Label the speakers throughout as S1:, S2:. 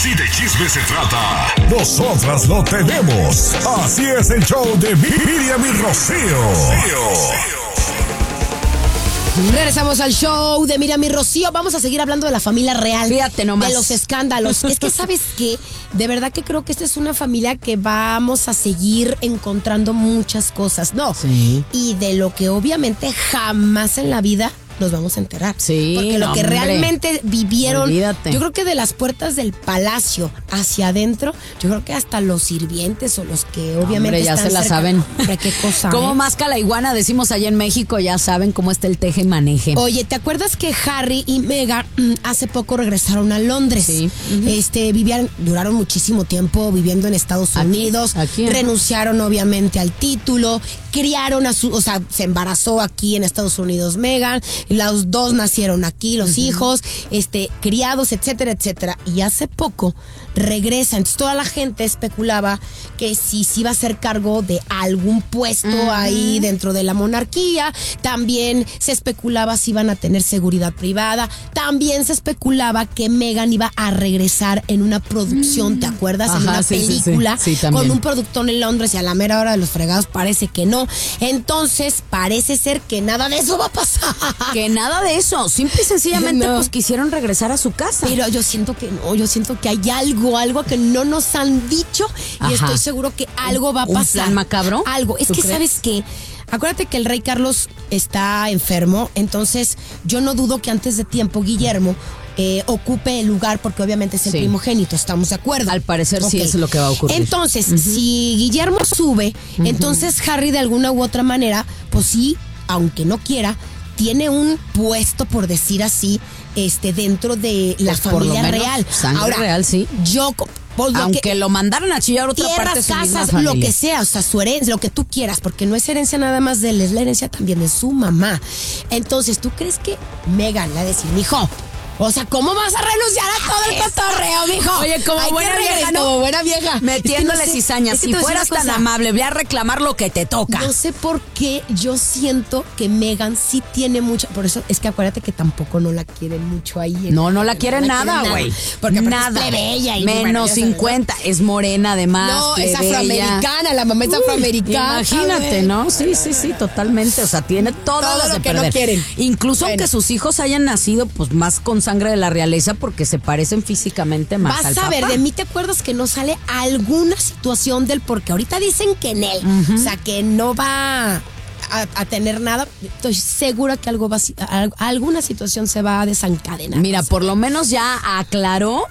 S1: Si de chisme se trata, nosotras lo tenemos. Así es el show de Miriam y Rocío.
S2: Regresamos al show de Miriam y Rocío. Vamos a seguir hablando de la familia real.
S3: Fíjate nomás.
S2: De los escándalos. Es que, ¿sabes qué? De verdad que creo que esta es una familia que vamos a seguir encontrando muchas cosas, ¿no?
S3: Sí.
S2: Y de lo que obviamente jamás en la vida nos vamos a enterar.
S3: Sí,
S2: porque lo que
S3: hombre,
S2: realmente vivieron,
S3: olvídate.
S2: yo creo que de las puertas del palacio hacia adentro, yo creo que hasta los sirvientes o los que obviamente
S3: Hombre, ya
S2: están
S3: se la
S2: cerca.
S3: saben.
S2: Hombre, qué cosa.
S3: Como masca la iguana, decimos allá en México, ya saben cómo está el teje y maneje.
S2: Oye, ¿te acuerdas que Harry y Meghan hace poco regresaron a Londres?
S3: Sí.
S2: Duraron muchísimo tiempo viviendo en Estados Unidos.
S3: Aquí.
S2: Renunciaron obviamente al título, criaron se embarazó aquí en Estados Unidos Meghan, los dos nacieron aquí, los hijos, criados, etcétera, etcétera. Y hace poco regresa. Entonces toda la gente especulaba que si se iba a hacer cargo de algún puesto ahí dentro de la monarquía. También se especulaba si iban a tener seguridad privada. También se especulaba que Meghan iba a regresar en una producción, ¿te acuerdas? En una película
S3: sí,
S2: con un productor en Londres, y a la mera hora de los fregados parece que no. Entonces parece ser que nada de eso va a pasar.
S3: Que nada de eso, simple y sencillamente
S2: No.
S3: pues quisieron regresar a su casa.
S2: Pero yo siento que no, yo siento que hay algo que no nos han dicho y
S3: Ajá.
S2: estoy seguro que algo va a
S3: ¿Un
S2: pasar.
S3: plan macabro?
S2: Algo. Es
S3: ¿Tú
S2: que,
S3: crees?
S2: ¿sabes qué? Acuérdate que el rey Carlos está enfermo, entonces yo no dudo que antes de tiempo Guillermo ocupe el lugar, porque obviamente es el
S3: Sí.
S2: primogénito, ¿estamos de acuerdo?
S3: Al parecer sí
S2: Ok.
S3: es lo que va a ocurrir.
S2: Entonces, si Guillermo sube, entonces Harry de alguna u otra manera, pues sí, aunque no quiera, tiene un puesto, por decir así, dentro de la
S3: Pues por lo
S2: familia
S3: menos,
S2: real.
S3: sangre
S2: Ahora,
S3: real, sí.
S2: yo, pues,
S3: Aunque lo mandaron a chillar a otra
S2: tierras,
S3: parte de su misma
S2: casas, lo
S3: familia.
S2: que sea, o sea, su herencia, lo que tú quieras, porque no es herencia nada más de él, es la herencia también de su mamá. Entonces, ¿tú crees que Meghan le va a decir, mijo? O sea, ¿cómo vas a renunciar a todo el cotorreo, mijo?
S3: Oye, como
S2: Hay que
S3: buena vieja,
S2: regresar,
S3: ¿no?
S2: como buena vieja.
S3: Metiéndole
S2: Es que no sé,
S3: cizañas.
S2: es que
S3: Si
S2: te voy a
S3: fueras
S2: decir una
S3: tan
S2: cosa.
S3: amable, voy a reclamar lo que te toca.
S2: No sé por qué yo siento que Meghan sí tiene mucha. Por eso es que acuérdate que tampoco no la quieren mucho ahí.
S3: No la quieren nada, güey.
S2: Porque aparte
S3: nada.
S2: es plebeya y bueno,
S3: Menos
S2: ya sabes,
S3: 50. Es morena, además.
S2: No, es
S3: plebeya.
S2: afroamericana, la mamá es afroamericana.
S3: Imagínate,
S2: güey.
S3: ¿no? Sí, totalmente. O sea, tiene todas
S2: Todo
S3: las
S2: lo
S3: de
S2: que no
S3: perder.
S2: quieren.
S3: Incluso
S2: Bueno.
S3: aunque sus hijos hayan nacido, pues más con sangre de la realeza, porque se parecen físicamente más al
S2: Vas a ver,
S3: papá.
S2: de mí te acuerdas que no sale alguna situación del, porque ahorita dicen que en él, o sea, que no va a tener nada. Estoy segura que alguna situación se va a desencadenar.
S3: Mira, por lo menos ya aclaró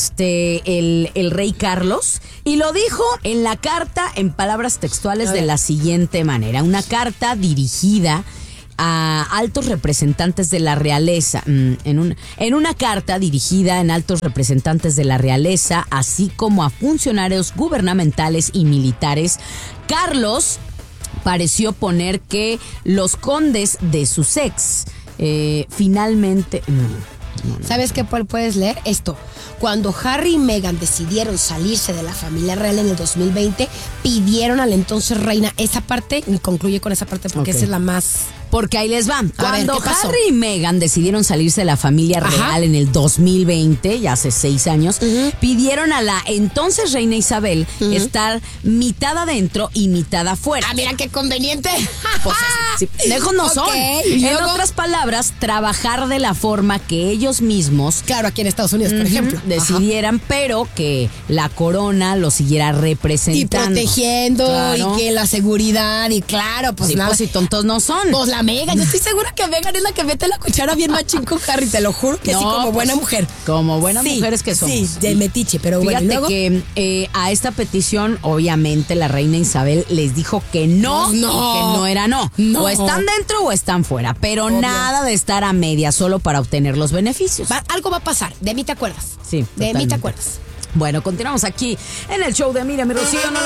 S3: el rey Carlos, y lo dijo en la carta en palabras textuales de la siguiente manera. Una carta dirigida a altos representantes de la realeza, en una carta dirigida en altos representantes de la realeza, así como a funcionarios gubernamentales y militares, Carlos pareció poner que los condes de Sussex finalmente...
S2: ¿Sabes qué puedes leer? Esto. Cuando Harry y Meghan decidieron salirse de la familia real en el 2020, pidieron a la entonces reina esa parte, y concluye con esa parte porque
S3: Ok.
S2: esa es la más...
S3: Porque ahí les va. Cuando
S2: ¿qué pasó?
S3: Harry y Meghan decidieron salirse de la familia real
S2: Ajá.
S3: en el 2020, ya hace 6 años, pidieron a la entonces reina Isabel estar mitad adentro y mitad afuera.
S2: Ah, mira qué conveniente.
S3: Pues, sí, lejos no son.
S2: Ok,
S3: En
S2: luego-
S3: otras palabras, trabajar de la forma que ellos mismos
S2: Claro, aquí en Estados Unidos, por ejemplo.
S3: decidieran, pero que la corona lo siguiera
S2: Y
S3: representando.
S2: protegiendo,
S3: Claro.
S2: y que la seguridad, y claro, pues
S3: Sí,
S2: nada.
S3: pues si tontos no son.
S2: Pues la Meghan, yo estoy segura que Meghan es la que mete la cuchara bien machín con Harry, te lo juro que
S3: No,
S2: sí, como
S3: pues,
S2: buena mujer.
S3: Como buenas
S2: Sí,
S3: mujeres que somos.
S2: Sí, de metiche, pero bueno,
S3: Fíjate
S2: y luego...
S3: que a esta petición, obviamente, la reina Isabel les dijo que no,
S2: Pues no.
S3: y que no era no.
S2: No.
S3: O están dentro o están fuera, pero
S2: Obvio.
S3: nada de estar a media solo para obtener los beneficios.
S2: Algo va a pasar, de mí te acuerdas.
S3: Sí,
S2: De mí
S3: totalmente.
S2: te acuerdas.
S3: Bueno, continuamos aquí en el show de Miriam y Rocío. No